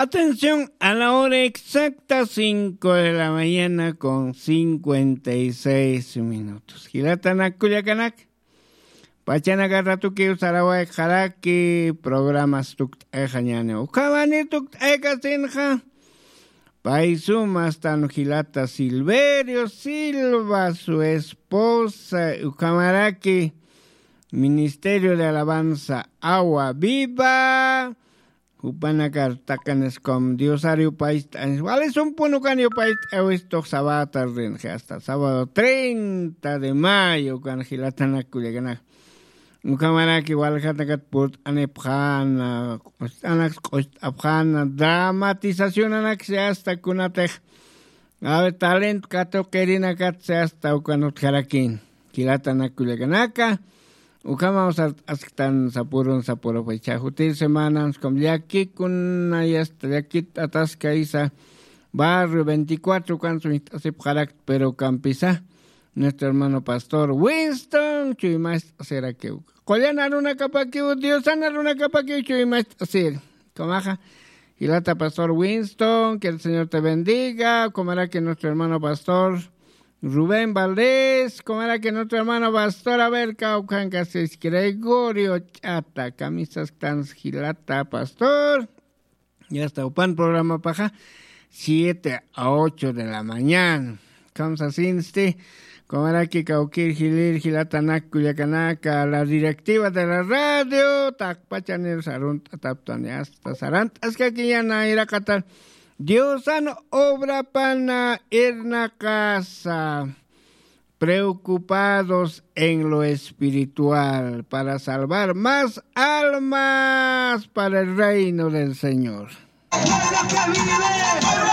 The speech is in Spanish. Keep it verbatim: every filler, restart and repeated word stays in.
Atención, a la hora exacta, cinco de la mañana con cincuenta y seis minutos. Gilatanak Culiacanak, Pachanaga Ratuki, Saraway Jaraki, programas Tukt Ejañane, Ukabani Tukt Ekasinja, Paisumas Tan Gilata Silverio Silva, su esposa, Ucamaraki, Ministerio de Alabanza Agua Viva, Upanakar Takanes com Diosario País, ¿cuáles son Punucanio País? He visto Sabata Renje hasta sábado treinta de mayo, con Gilatana Culiacana. Un camarada que igual Jatakat Put Anepjana, Anax Abjana, dramatización Anax hasta Kunatej. A ver, talent Kato Kerina Kat se hasta Ukanot Jarakin. Gilatana Culiacanaka. Ukama astan sapurun sapuro fecha jutil semanas con yaki kun ayasta yaki atasca isa barrio veinticuatro cuando se parak pero campisa nuestro hermano pastor Winston chuy más será que collanar una capa que Dios sanar una capa que chuy más hacer comaja y lata pastor Winston, que el Señor te bendiga, como era que nuestro hermano pastor Rubén Valdés, como era que nuestro hermano pastor, a ver, Caucancas, Gregorio Chata, camisas tan gilata, pastor. Ya está, upan programa paja, siete a ocho de la mañana. Vamos a Sinsti, como era que Cauquir, Gilir, Gilatanak, Culiacanaca, la directiva de la radio, Tacpachanel, Sarunt, Taptoniasta, Sarant, es que aquí ya no irá a Qatar. Diosan obra pana irna casa, preocupados en lo espiritual para salvar más almas para el reino del Señor.